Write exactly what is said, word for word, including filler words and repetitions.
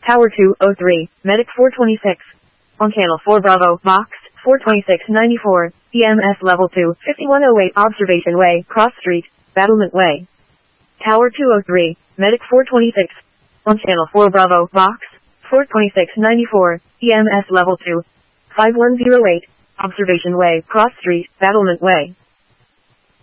Tower two oh three, Medic four twenty-six. On Channel four Bravo, Vox, four twenty-six ninety-four, E M S Level two, fifty-one oh eight Observation Way, Cross Street, Battlement Way. Tower two oh three, Medic four twenty-six. On Channel four Bravo, Vox, four twenty-six ninety-four, E M S Level two, five one oh eight, Observation Way, Cross Street, Battlement Way.